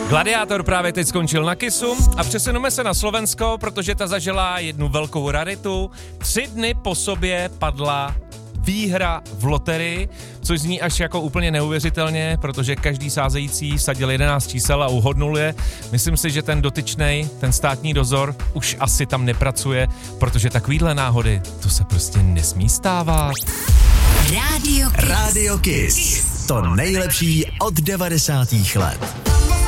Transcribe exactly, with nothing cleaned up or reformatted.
Gladiátor právě teď skončil na Kissu a přesuneme se na Slovensko, protože ta zažila jednu velkou raritu. Tři dny po sobě padla výhra v loterii, což zní až jako úplně neuvěřitelně, protože každý sázející sadil jedenáct čísel a uhodnul je. Myslím si, že ten dotyčnej, ten státní dozor už asi tam nepracuje, protože takovýhle náhody, to se prostě nesmí stávat. Radio Kiss. Radio Kiss. To nejlepší od devadesátých let.